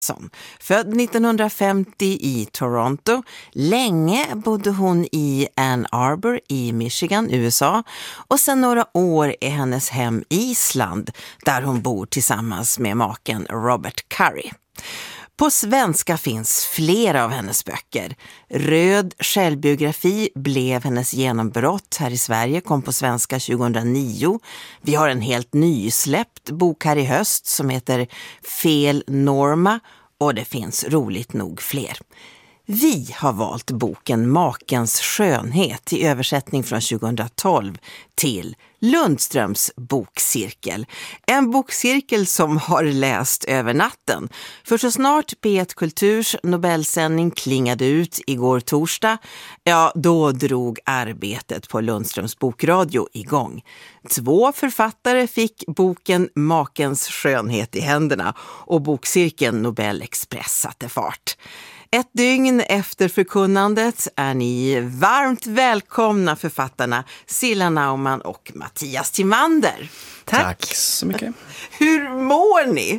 Född 1950 i Toronto. Länge bodde hon i Ann Arbor i Michigan, USA. Och sedan några år är hennes hem Island, där hon bor tillsammans med maken Robert Curry. På svenska finns flera av hennes böcker. Röd självbiografi blev hennes genombrott här i Sverige, kom på svenska 2009. Vi har en helt nysläppt bok här i höst som heter Fel Norma, och det finns roligt nog fler. Vi har valt boken Makens skönhet i översättning från 2012 till Lundströms bokcirkel. En bokcirkel som har läst över natten. För så snart P1 Kulturs Nobelsändning klingade ut igår torsdag, ja då drog arbetet på Lundströms bokradio igång. 2 författare fick boken Makens skönhet i händerna och bokcirkeln Nobel Express satte fart. Ett dygn efter förkunnandet är ni varmt välkomna författarna Cilla Naumann och Mattias Timander. Tack så mycket. Hur mår ni?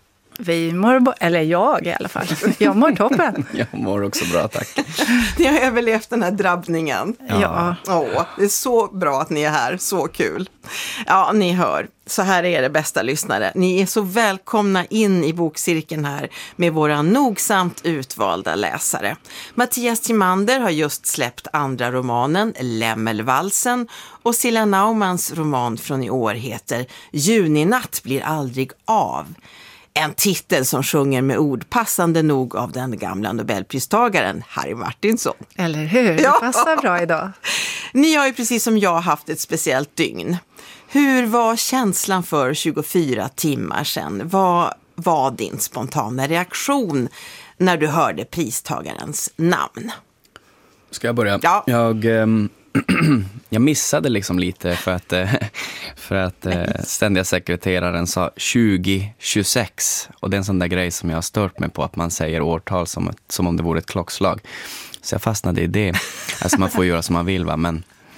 Vi mår, eller jag i alla fall. Jag mår toppen. Jag mår också bra, tack. Ni har överlevt den här drabbningen. Ja. Det är så bra att ni är här, så kul. Ja, ni hör. Så här är det, bästa lyssnare. Ni är så välkomna in i bokcirkeln här med våra nogsamt utvalda läsare. Mattias Timander har just släppt andra romanen Lämmelvalsen, och Cilla Naumanns roman från i år heter Juninatt blir aldrig av. En titel som sjunger med ord passande nog av den gamla Nobelpristagaren Harry Martinson. Eller hur? Det passar bra idag. Ni har ju precis som jag haft ett speciellt dygn. Hur var känslan för 24 timmar sedan? Vad var din spontana reaktion när du hörde pristagarens namn? Ska jag börja? Ja. Jag missade liksom lite för att ständiga sekreteraren sa 2026, och det är en sån där grej som jag har stört mig på, att man säger årtal som om det vore ett klockslag. Så jag fastnade i det. Alltså man får göra som man vill, va? Men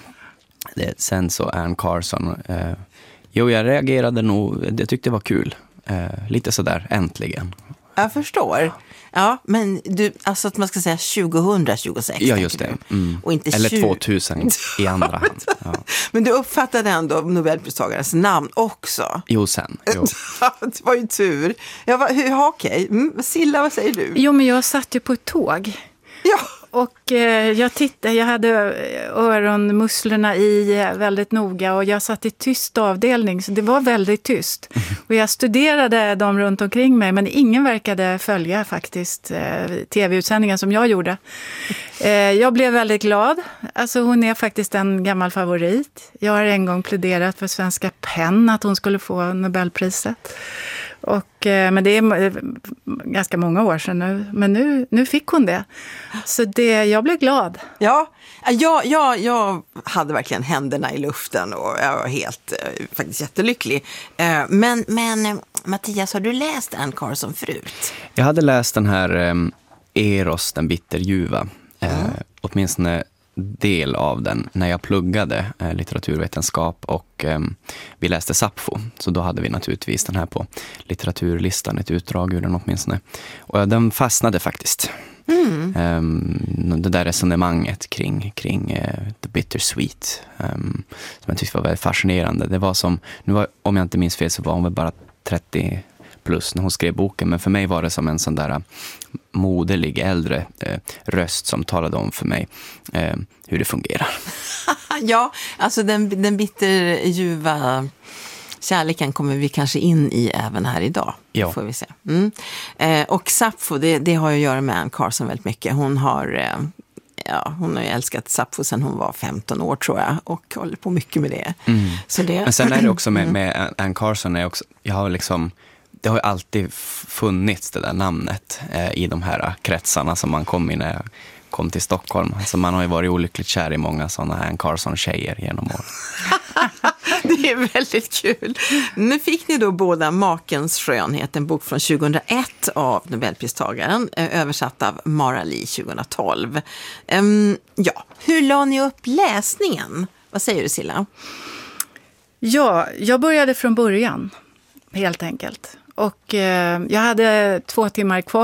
sen så Anne Carson, jag reagerade nog, jag tyckte det var kul. Lite sådär, äntligen. Jag förstår. Ja, men du, alltså att man ska säga 2026. Ja, just det. Och inte eller 2000 i andra hand. Ja. Men du uppfattade ändå Nobelpristagarens namn också? Jo, sen. Jo. Det var ju tur. Okej. Cilla, vad säger du? Jo, men jag satt ju på ett tåg. Ja. Och jag hade öronmusslorna i väldigt noga, och jag satt i tyst avdelning, så det var väldigt tyst. Och jag studerade dem runt omkring mig, men ingen verkade följa faktiskt tv-utsändningen som jag gjorde. Jag blev väldigt glad. Alltså hon är faktiskt en gammal favorit. Jag har en gång pläderat för Svenska PEN att hon skulle få Nobelpriset. Men det är ganska många år sedan nu. Men nu fick hon det. Så jag blev glad. Ja, jag hade verkligen händerna i luften och jag var helt faktiskt jättelycklig. Men Mattias, har du läst Anne Carson förut? Jag hade läst den här Eros, den bitterljuva. Åtminstone del av den när jag pluggade litteraturvetenskap, och vi läste Sappho, så då hade vi naturligtvis den här på litteraturlistan, ett utdrag ur den åtminstone, och den fastnade faktiskt. Det där resonemanget kring the bittersweet, som jag tyckte var väldigt fascinerande. Det var som, om jag inte minns fel så var hon väl bara 30 plus när hon skrev boken, men för mig var det som en sån där moderlig äldre röst som talade om för mig hur det fungerar. Ja, alltså den bitterljuva kärleken kommer vi kanske in i även här idag. Ja. Får vi se. Och Sappho, det har ju att göra med Anne Carson väldigt mycket. Hon har ju älskat Sappho sedan hon var 15 år tror jag, och håller på mycket med det. Så men sen är det också med Anne Carson, det har ju alltid funnits det där namnet i de här kretsarna som man kom i när jag kom till Stockholm. Alltså man har ju varit olyckligt kär i många sådana Anne Carson-tjejer genom år. Det är väldigt kul. Nu fick ni då båda Makens skönhet, en bok från 2001 av Nobelpristagaren, översatt av Mara Lee 2012. Hur la ni upp läsningen? Vad säger du, Cilla? Ja, jag började från början, helt enkelt. Och jag hade 2 timmar kvar.